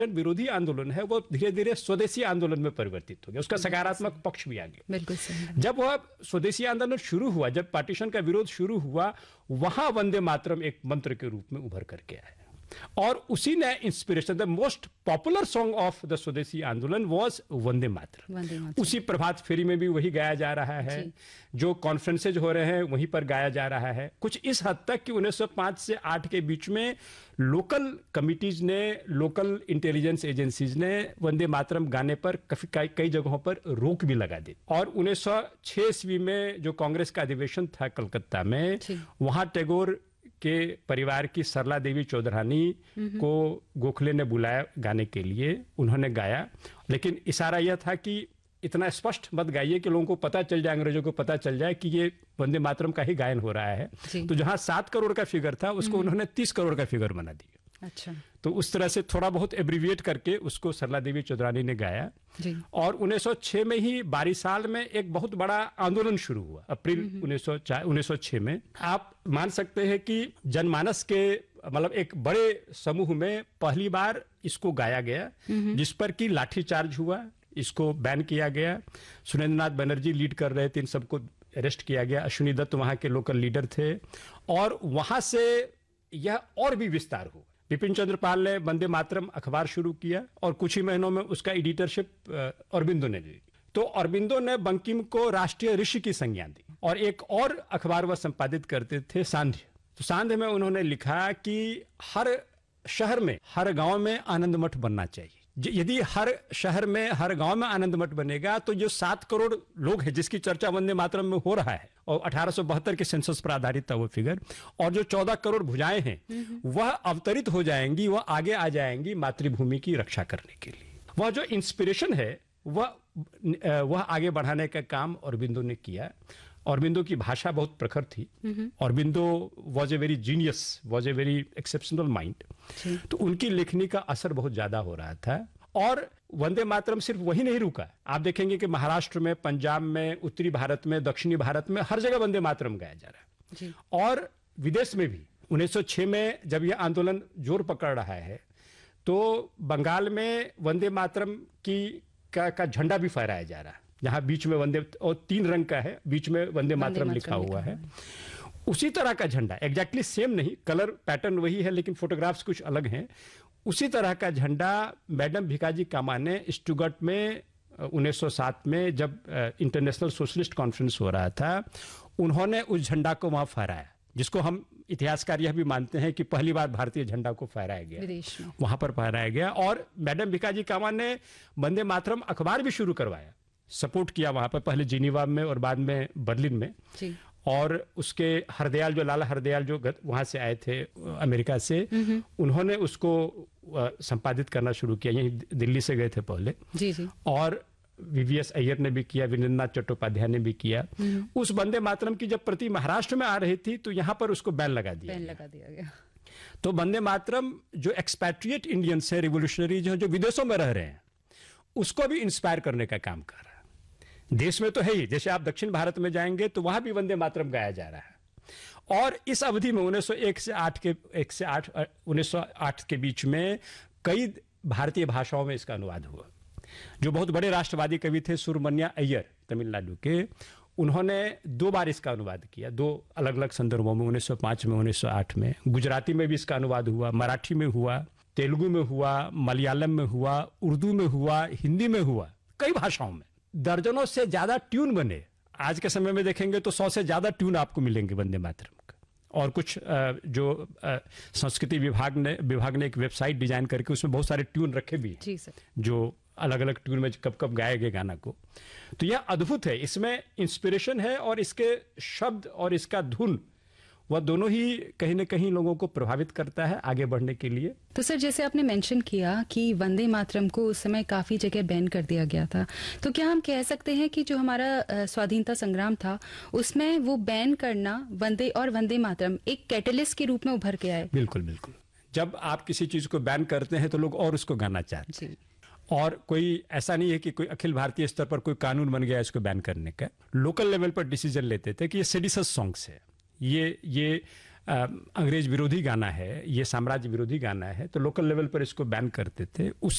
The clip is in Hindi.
विरोधी आंदोलन है वो धीरे धीरे स्वदेशी आंदोलन में परिवर्तित हो गया, उसका सकारात्मक पक्ष भी आ गया। बिल्कुल सही। जब वह स्वदेशी आंदोलन शुरू हुआ, जब पार्टीशन का विरोध शुरू हुआ, वहां वंदे मातरम एक मंत्र के रूप में उभर करके आया और उसी ने inspiration, the most popular song of the स्वदेशी आंदोलन वाज वंदे मातरम। उसी प्रभात फेरी में भी वही गाया जा रहा है, जो कॉन्फ्रेंसेज हो रहे हैं वहीं पर गाया जा रहा है। कुछ इस हद तक कि 1905 से 8 के बीच में लोकल कमिटीज ने, लोकल इंटेलिजेंस एजेंसीज ने वंदे मातरम गाने पर कई जगहों पर रोक भी लगा दी। और 1906 ईस्वी में जो कांग्रेस का अधिवेशन था कलकत्ता में, वहां टैगोर के परिवार की सरला देवी चौधरानी को गोखले ने बुलाया गाने के लिए, उन्होंने गाया, लेकिन इशारा यह था कि इतना स्पष्ट मत गाइए कि लोगों को पता चल जाए, अंग्रेजों को पता चल जाए कि ये वंदे मातरम का ही गायन हो रहा है। तो जहां 7 करोड़ का फिगर था उसको उन्होंने 30 करोड़ का फिगर बना दिया। अच्छा। तो उस तरह से थोड़ा बहुत एब्रीविएट करके उसको सरला देवी चौधरानी ने गाया जी। और 1906 में ही बारिसाल में एक बहुत बड़ा आंदोलन शुरू हुआ, अप्रैल 1906 में। आप मान सकते हैं कि जनमानस के मतलब एक बड़े समूह में पहली बार इसको गाया गया, जिस पर कि लाठीचार्ज हुआ, इसको बैन किया गया। सुरेंद्रनाथ बनर्जी लीड कर रहे थे, इन सबको अरेस्ट किया गया। अश्विनी दत्त वहां के लोकल लीडर थे और वहां से यह और भी विस्तार हुआ। बिपिन चंद्र पाल ने वंदे मातरम अखबार शुरू किया और कुछ ही महीनों में उसका एडिटरशिप अरबिंदो ने ली। तो अरबिंदो ने बंकिम को राष्ट्रीय ऋषि की संज्ञा दी और एक और अखबार वह संपादित करते थे, सांध्य। तो सांध्य में उन्होंने लिखा कि हर शहर में, हर गांव में आनंद मठ बनना चाहिए। यदि हर शहर में, हर गांव में आनंद मठ बनेगा तो जो 7 करोड़ लोग हैं जिसकी चर्चा वंदे मातरम में हो रहा है, और 1872 के सेंसस पर आधारित था वो फिगर, और जो 14 करोड़ भुजाएं हैं वह अवतरित हो जाएंगी, वह आगे आ जाएंगी मातृभूमि की रक्षा करने के लिए। वह जो इंस्पिरेशन है वह आगे बढ़ाने का काम अरबिंदो ने किया। अरबिंदो की भाषा बहुत प्रखर थी। Aurobindo was a very genius, was a very exceptional mind. तो उनकी लेखनी का असर बहुत ज्यादा हो रहा था। और वंदे मातरम सिर्फ वही नहीं रुका, आप देखेंगे कि महाराष्ट्र में, पंजाब में, उत्तरी भारत में, दक्षिणी भारत में हर जगह वंदे मातरम गाया जा रहा है। और विदेश में भी 1906 में जब यह आंदोलन जोर पकड़ रहा है तो बंगाल में वंदे मातरम का झंडा भी फहराया जा रहा है, जहां बीच में वंदे, और 3 रंग का है, बीच में वंदे मातरम लिखा हुआ है। उसी तरह का झंडा, एग्जैक्टली सेम नहीं, कलर पैटर्न वही है लेकिन फोटोग्राफ्स कुछ अलग हैं। उसी तरह का झंडा मैडम भिकाजी कामा ने स्टुगर्ट में 1907 में जब इंटरनेशनल सोशलिस्ट कॉन्फ्रेंस हो रहा था, उन्होंने उस झंडा को वहां फहराया, जिसको हम इतिहासकार यह भी मानते हैं कि पहली बार भारतीय झंडा को फहराया गया, वहां पर फहराया गया। और मैडम भिकाजी कामा ने वंदे मातरम अखबार भी शुरू करवाया, सपोर्ट किया वहां पर, पहले जिनीवा में और बाद में बर्लिन में। और उसके हरदयाल, जो लाला हरदयाल जो वहां से आए थे अमेरिका से, उन्होंने उसको संपादित करना शुरू किया, यही दिल्ली से गए थे पहले। और वीवीएस अय्यर ने भी किया, वीरेंद्रनाथ चट्टोपाध्याय ने भी किया। उस वंदे मातरम की जब प्रति महाराष्ट्र में आ रही थी तो यहां पर उसको बैन लगा दिया गया। तो वंदे मातरम जो एक्सपैट्रिएट इंडियंस है, रिवोल्यूशनरीज हैं जो विदेशों में रह रहे हैं, उसको भी इंस्पायर करने का काम कर रहा है। देश में तो है ही, जैसे आप दक्षिण भारत में जाएंगे तो वहां भी वंदे मातरम गाया जा रहा है। और इस अवधि में 1901 से 1908 के बीच में कई भारतीय भाषाओं में इसका अनुवाद हुआ। जो बहुत बड़े राष्ट्रवादी कवि थे, सुब्रमण्य अय्यर तमिलनाडु के, उन्होंने 2 बार इसका अनुवाद किया, 2 अलग अलग संदर्भों में, 1905 में, 1908 में। गुजराती में भी इसका अनुवाद हुआ, मराठी में हुआ, तेलुगु में हुआ, मलयालम में हुआ, उर्दू में हुआ, हिंदी में हुआ, कई भाषाओं में। दर्जनों से ज्यादा ट्यून बने। आज के समय में देखेंगे तो 100 से ज्यादा ट्यून आपको मिलेंगे वंदे मातरम का। और कुछ जो संस्कृति विभाग ने एक वेबसाइट डिजाइन करके उसमें बहुत सारे ट्यून रखे भी हैं, जो अलग अलग ट्यून में कब कब गाए गए गाना को। तो यह अद्भुत है, इसमें इंस्पिरेशन है और इसके शब्द और इसका धुन, वह दोनों ही कहीं न कहीं लोगों को प्रभावित करता है आगे बढ़ने के लिए। तो सर, जैसे आपने मेंशन किया कि वंदे मातरम को उस समय काफी जगह बैन कर दिया गया था, तो क्या हम कह सकते हैं कि जो हमारा स्वाधीनता संग्राम था उसमें वो बैन करना वंदे मातरम एक कैटलिस्ट के रूप में उभर के आए? बिल्कुल बिल्कुल। जब आप किसी चीज को बैन करते हैं तो लोग और उसको गाना चाहते हैं। और कोई ऐसा नहीं है कि कोई अखिल भारतीय स्तर पर कोई कानून बन गया इसको बैन करने का। लोकल लेवल पर डिसीजन लेते थे कि ये सेडिशस सॉन्ग्स है, ये अंग्रेज विरोधी गाना है, ये साम्राज्य विरोधी गाना है, तो लोकल लेवल पर इसको बैन करते थे। उस